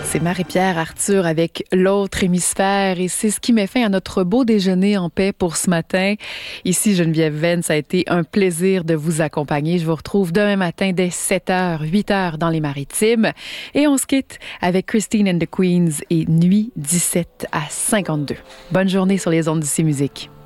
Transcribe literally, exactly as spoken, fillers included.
C'est Marie-Pierre Arthur avec l'autre hémisphère et c'est ce qui met fin à notre beau déjeuner en paix pour ce matin. Ici Geneviève Venn, ça a été un plaisir de vous accompagner. Je vous retrouve demain matin dès sept heures, huit heures dans les Maritimes et on se quitte avec Christine and the Queens et Nuit dix-sept à cinquante-deux. Bonne journée sur les ondes d'ici musique.